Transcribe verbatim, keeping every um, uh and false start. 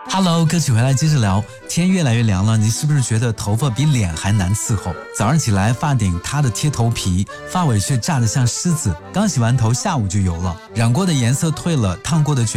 Hello， 歌曲回来接着聊。天越来越凉了，你是不是觉得头发比脸还难伺候？早上起来发顶塌的贴头皮，发尾却炸得像狮子。刚洗完头，下午就油了，染过的颜色褪了，烫过的